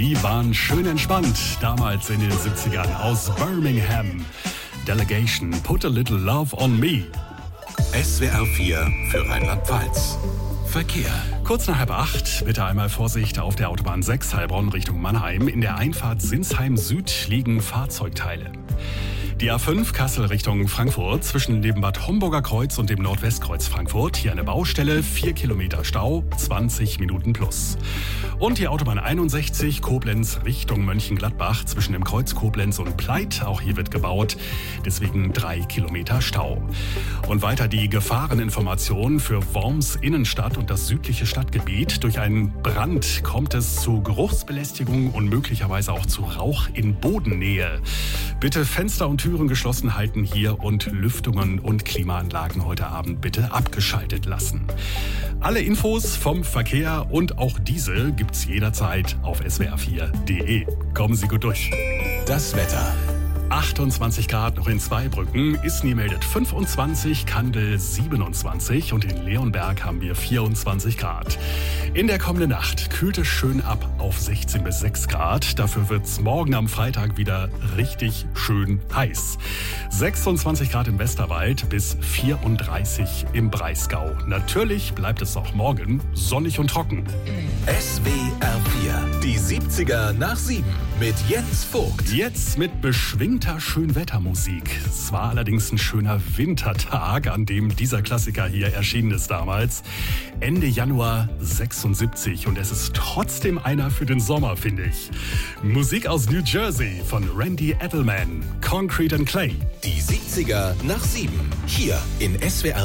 Die waren schön entspannt, damals in den 70ern aus Birmingham. Delegation, Put a Little Love on Me. SWR 4 für Rheinland-Pfalz. Verkehr. Kurz nach 7:30, bitte einmal Vorsicht auf der Autobahn 6 Heilbronn Richtung Mannheim. In der Einfahrt Sinsheim Süd liegen Fahrzeugteile. Die A5 Kassel Richtung Frankfurt zwischen dem Bad Homburger Kreuz und dem Nordwestkreuz Frankfurt. Hier eine Baustelle, 4 Kilometer Stau, 20 Minuten plus. Und die Autobahn 61 Koblenz Richtung Mönchengladbach zwischen dem Kreuz Koblenz und Pleit. Auch hier wird gebaut, deswegen 3 Kilometer Stau. Und weiter die Gefahreninformation für Worms Innenstadt und das südliche Stadtgebiet. Durch einen Brand kommt es zu Geruchsbelästigung und möglicherweise auch zu Rauch in Bodennähe. Bitte Fenster und Türen geschlossen halten hier und Lüftungen und Klimaanlagen heute Abend bitte abgeschaltet lassen. Alle Infos vom Verkehr und auch diese gibt's jederzeit auf swr4.de. Kommen Sie gut durch. Das Wetter. 28 Grad noch in Zweibrücken, Isny meldet 25, Kandel 27 und in Leonberg haben wir 24 Grad. In der kommenden Nacht kühlt es schön ab auf 16 bis 6 Grad. Dafür wird es morgen am Freitag wieder richtig schön heiß. 26 Grad im Westerwald bis 34 im Breisgau. Natürlich bleibt es auch morgen sonnig und trocken. SWR 4, die 70er nach 7 mit Jens Vogt. Jetzt mit beschwingter Schönwettermusik. Es war allerdings ein schöner Wintertag, an dem dieser Klassiker hier erschienen ist damals. Ende Januar 76 und es ist trotzdem einer für den Sommer, finde ich. Musik aus New Jersey von Randy Edelman, Concrete and Clay. Die 70er nach 7, hier in SWR